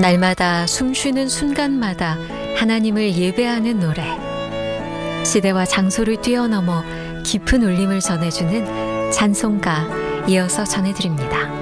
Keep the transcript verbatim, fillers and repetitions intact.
날마다 숨쉬는 순간마다 하나님을 예배하는 노래. 시대와 장소를 뛰어넘어 깊은 울림을 전해주는 찬송가 이어서 전해드립니다.